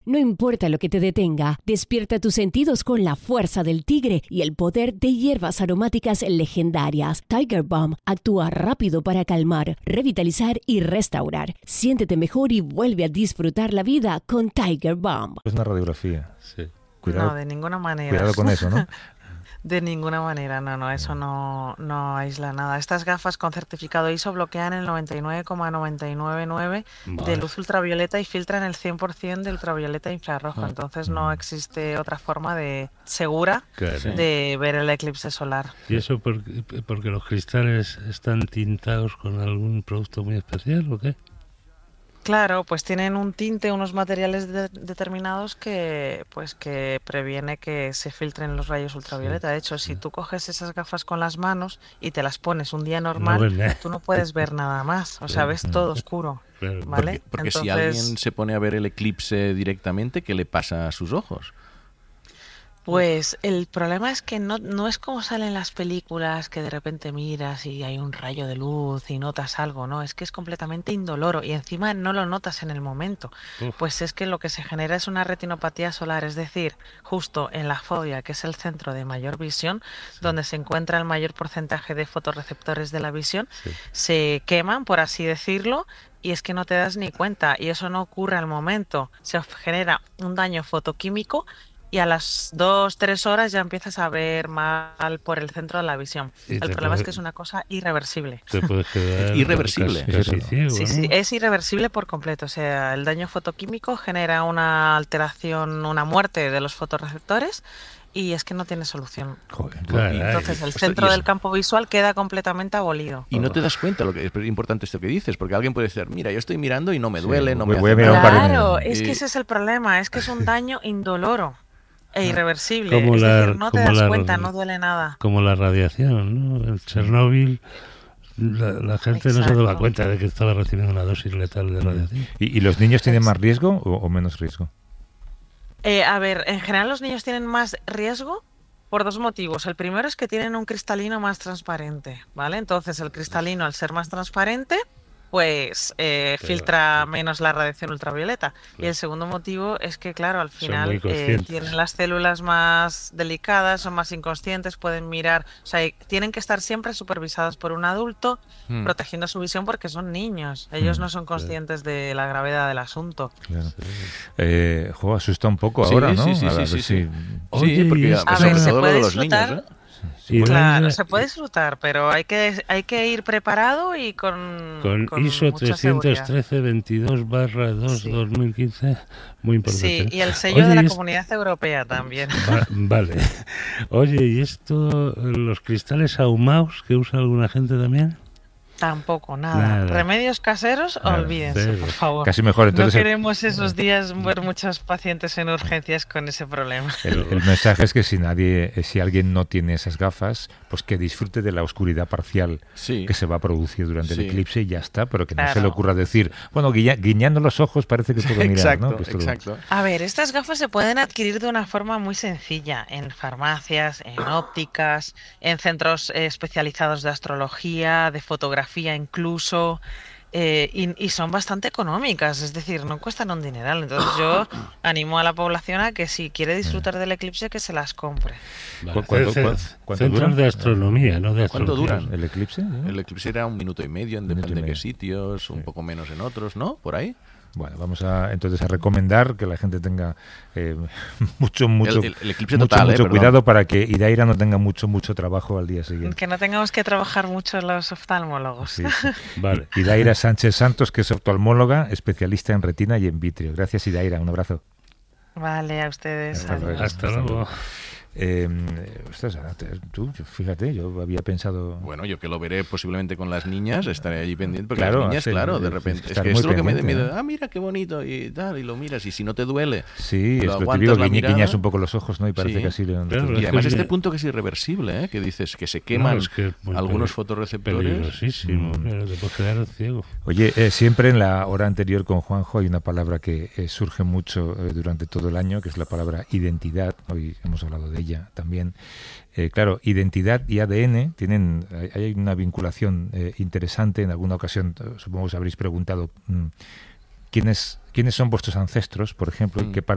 No importa lo que te detenga, despierta tus sentidos con la fuerza del tigre y el poder de hierbas aromáticas legendarias. Tiger Balm actúa rápido para calmar, revitalizar y restaurar. Siéntete mejor y vuelve a disfrutar la vida con Tiger Balm. Es una radiografía. Sí. Cuidado, No, de ninguna manera. cuidado con eso, ¿no? De ninguna manera, no, eso no aísla nada. Estas gafas con certificado ISO bloquean el 99,999 de luz ultravioleta y filtran el 100% de ultravioleta infrarrojo. Entonces no existe otra forma segura de ver el eclipse solar. ¿Y eso porque los cristales están tintados con algún producto muy especial o qué? Claro, pues tienen un tinte, unos materiales determinados que previene que se filtren los rayos ultravioleta. De hecho, si tú coges esas gafas con las manos y te las pones un día normal, tú no puedes ver nada más. O sea, ves todo oscuro. ¿Vale? Porque Entonces, si alguien se pone a ver el eclipse directamente, ¿qué le pasa a sus ojos? Pues el problema es que no es como salen las películas, que de repente miras y hay un rayo de luz y notas algo, ¿no? Es que es completamente indoloro y encima no lo notas en el momento. Pues es que lo que se genera es una retinopatía solar, es decir, justo en la fobia, que es el centro de mayor visión, donde se encuentra el mayor porcentaje de fotorreceptores de la visión, se queman, por así decirlo, y es que no te das ni cuenta, y eso no ocurre al momento. Se genera un daño fotoquímico y a las 2-3 horas ya empiezas a ver mal por el centro de la visión. El problema es que es una cosa irreversible. Te puedes quedar irreversible. Casi ciego, sí, ¿no? sí, es irreversible por completo. O sea, el daño fotoquímico genera una alteración, una muerte de los fotorreceptores y es que no tiene solución. Entonces el centro del campo visual queda completamente abolido. Y no te das cuenta, lo que es importante esto que dices, porque alguien puede decir, mira, yo estoy mirando y no me duele, no me hace nada. Claro, es que ese es el problema, es que es un daño indoloro e irreversible. Es decir, no te das cuenta, no duele nada. Como la radiación, ¿no? En Chernóbil la gente no se daba cuenta de que estaba recibiendo una dosis letal de radiación. ¿Y los niños tienen más riesgo o menos riesgo? A ver, en general los niños tienen más riesgo por dos motivos. El primero es que tienen un cristalino más transparente, ¿vale? Entonces el cristalino, al ser más transparente, pues filtra menos la radiación ultravioleta. Y el segundo motivo es que, claro, al final tienen las células más delicadas, son más inconscientes, pueden mirar, o sea, tienen que estar siempre supervisados por un adulto, protegiendo su visión porque son niños. Ellos no son conscientes de la gravedad del asunto. Claro. Asusta un poco ahora, ¿no? Sí. Oye, porque a ver, se puede los disfrutar. Niños, Claro, se puede disfrutar, pero hay que ir preparado y con ISO mucha seguridad. 313-22/2-2015, muy importante. Sí, y el sello de la Comunidad Europea también. Vale. Oye, ¿y esto, los cristales ahumados que usa alguna gente también? Tampoco, nada. Remedios caseros, olvídense, por favor. Casi mejor. Entonces, no queremos esos días ver muchos pacientes en urgencias con ese problema. El mensaje es que si alguien no tiene esas gafas, pues que disfrute de la oscuridad parcial que se va a producir durante el eclipse y ya está, pero que no se le ocurra decir, bueno, guiñando los ojos parece que puedo mirar, ¿no? Pues exacto. A ver, estas gafas se pueden adquirir de una forma muy sencilla, en farmacias, en ópticas, en centros especializados de astrología, de fotografía incluso, y son bastante económicas, es decir, no cuestan un dineral. Entonces yo animo a la población a que si quiere disfrutar del eclipse que se las compre. Vale. ¿Cuánto duran? De astronomía, no de astrología. ¿Cuánto duran el eclipse? El eclipse era 1 minuto y medio, depende de qué sitios, un poco menos en otros, ¿no? Por ahí. Bueno, vamos entonces a recomendar que la gente tenga mucho el eclipse total, cuidado para que Idaira no tenga mucho trabajo al día siguiente. Que no tengamos que trabajar mucho los oftalmólogos. Sí. Vale. Idaira Sánchez Santos, que es oftalmóloga, especialista en retina y en vitrio. Gracias, Idaira. Un abrazo. Vale, a ustedes. Hasta luego. Tú, fíjate, yo había pensado... Bueno, yo que lo veré posiblemente con las niñas, estaré allí pendiente, porque claro, las niñas, de repente, es que es lo que me da miedo. Mira qué bonito, y tal, y lo miras, y si no te duele, sí, es lo típico, guiñas un poco los ojos, ¿no? Y parece que así... y además este punto que es irreversible, que dices que se queman algunos fotorreceptores. Peligrosísimo, pero te puedes quedar ciego. Oye, siempre en la hora anterior con Juanjo hay una palabra que surge mucho durante todo el año, que es la palabra identidad. Hoy hemos hablado de ella también. Claro, identidad y ADN hay una vinculación interesante. En alguna ocasión, supongo que os habréis preguntado quiénes son vuestros ancestros, por ejemplo, y qué